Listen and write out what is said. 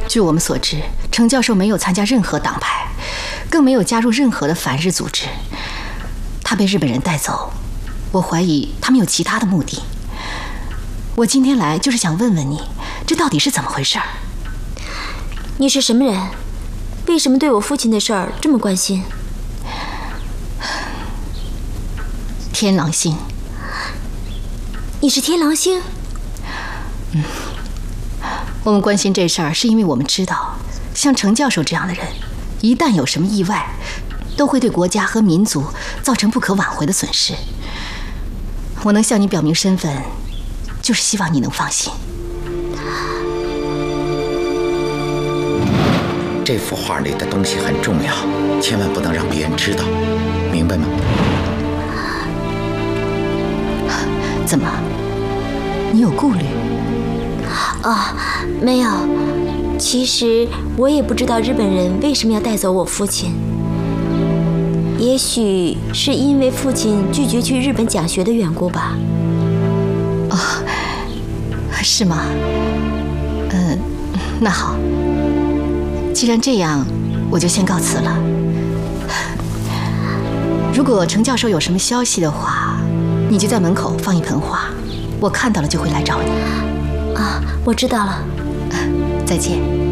据我们所知，程教授没有参加任何党派，更没有加入任何的反日组织。他被日本人带走，我怀疑他们有其他的目的。我今天来就是想问问你，这到底是怎么回事？ 你是什么人？为什么对我父亲的事儿这么关心？ 天狼星。 你是天狼星？ 我们关心这事儿是因为我们知道，像程教授这样的人，一旦有什么意外，都会对国家和民族造成不可挽回的损失。我能向你表明身份，就是希望你能放心。 这幅画里的东西很重要，千万不能让别人知道，明白吗？ 怎么？你有顾虑？ 没有。其实我也不知道日本人为什么要带走我父亲。也许是因为父亲拒绝去日本讲学的缘故吧。 是吗？那好，既然这样，我就先告辞了。如果程教授有什么消息的话，你就在门口放一盆花，我看到了就会来找你。 我知道了。 再见。